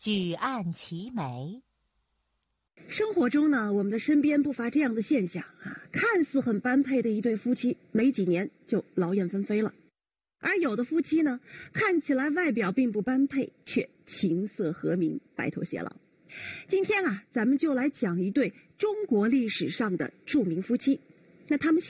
举案齐眉。 生活中呢，我们的身边不乏这样的现象啊，看似很般配的一对夫妻，没几年就劳燕分飞了；而有的夫妻呢，看起来外表并不般配，却琴瑟和鸣，白头偕老。今天啊，咱们就来讲一对中国历史上的著名夫妻。那他们